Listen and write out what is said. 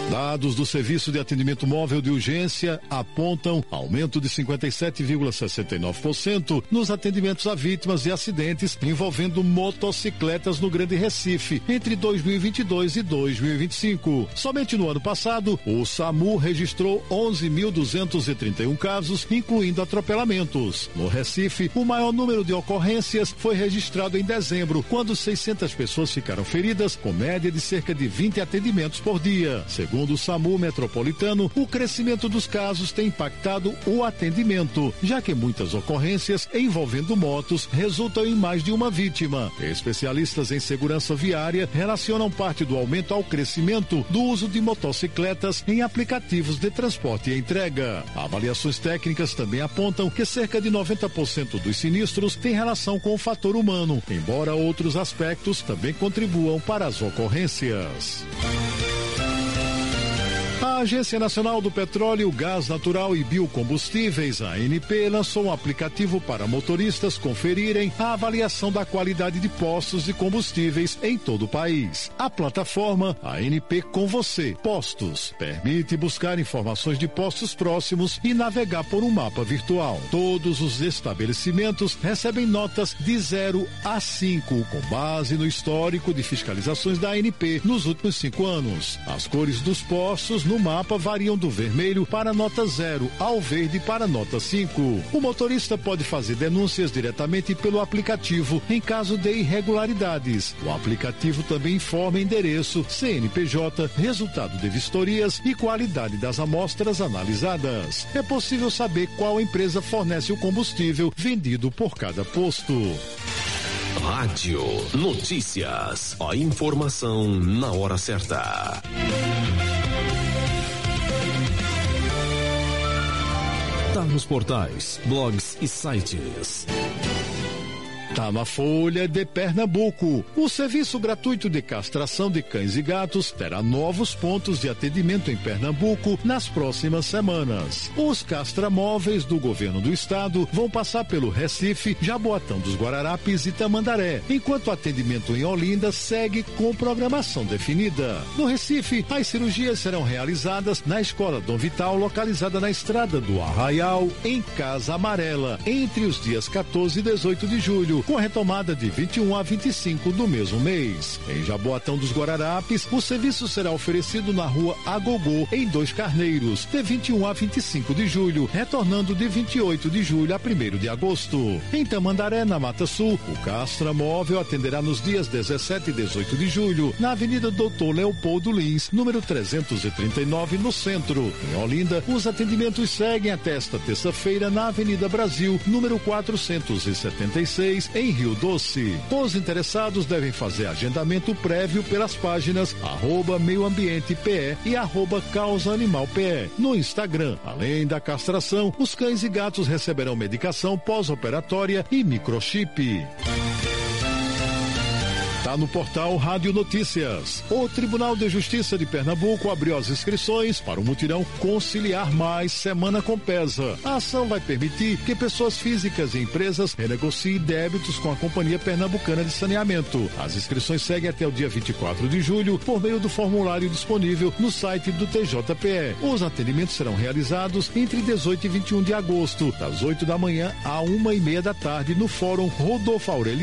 Dados do Serviço de Atendimento Móvel de Urgência apontam aumento de 57,69% nos atendimentos a vítimas de acidentes envolvendo motocicletas no Grande Recife entre 2022 e 2025. Somente no ano passado, o SAMU registrou 11.231 casos, incluindo atropelamentos. No Recife, o maior número de ocorrências foi registrado em dezembro, quando 600 pessoas ficaram feridas, com média de cerca de 20 atendimentos por dia. Segundo o SAMU Metropolitano, o crescimento dos casos tem impactado o atendimento, já que muitas ocorrências envolvendo motos resultam em mais de uma vítima. Especialistas em segurança viária relacionam parte do aumento ao crescimento do uso de motocicletas em aplicativos de transporte e entrega. Avaliações técnicas também apontam que cerca de 90% dos sinistros têm relação com o fator humano, embora outros aspectos também contribuam para as ocorrências. A Agência Nacional do Petróleo, Gás Natural e Biocombustíveis, a ANP, lançou um aplicativo para motoristas conferirem a avaliação da qualidade de postos de combustíveis em todo o país. A plataforma ANP Com Você Postos permite buscar informações de postos próximos e navegar por um mapa virtual. Todos os estabelecimentos recebem notas de 0 a 5, com base no histórico de fiscalizações da ANP nos últimos 5 anos. As cores dos postos no mapa variam do vermelho para nota 0 ao verde para nota 5. O motorista pode fazer denúncias diretamente pelo aplicativo em caso de irregularidades. O aplicativo também informa endereço, CNPJ, resultado de vistorias e qualidade das amostras analisadas. É possível saber qual empresa fornece o combustível vendido por cada posto. Rádio Notícias. A informação na hora certa. Tá nos portais, blogs e sites. Tá na Folha de Pernambuco. O serviço gratuito de castração de cães e gatos terá novos pontos de atendimento em Pernambuco nas próximas semanas. Os castramóveis do governo do estado vão passar pelo Recife, Jaboatão dos Guararapes e Tamandaré, enquanto o atendimento em Olinda segue com programação definida. No Recife, as cirurgias serão realizadas na Escola Dom Vital, localizada na Estrada do Arraial, em Casa Amarela, entre os dias 14 e 18 de julho, com retomada de 21 a 25 do mesmo mês. Em Jaboatão dos Guararapes, o serviço será oferecido na rua Agogô, em 2 Carneiros, de 21 a 25 de julho, retornando de 28 de julho a 1º de agosto. Em Tamandaré, na Mata Sul, o Castra Móvel atenderá nos dias 17 e 18 de julho, na Avenida Doutor Leopoldo Lins, número 339, no centro. Em Olinda, os atendimentos seguem até esta terça-feira na Avenida Brasil, número 476, em Rio Doce. Os interessados devem fazer agendamento prévio pelas páginas @meioambientepe e @causaanimalpe no Instagram. Além da castração, os cães e gatos receberão medicação pós-operatória e microchip. Está no portal Rádio Notícias. O Tribunal de Justiça de Pernambuco abriu as inscrições para o mutirão Conciliar Mais Semana Compesa. A ação vai permitir que pessoas físicas e empresas renegociem débitos com a Companhia Pernambucana de Saneamento. As inscrições seguem até o dia 24 de julho por meio do formulário disponível no site do TJPE. Os atendimentos serão realizados entre 18 e 21 de agosto, das 8 da manhã à 1h30 da tarde, no Fórum Rodolfo Aureliano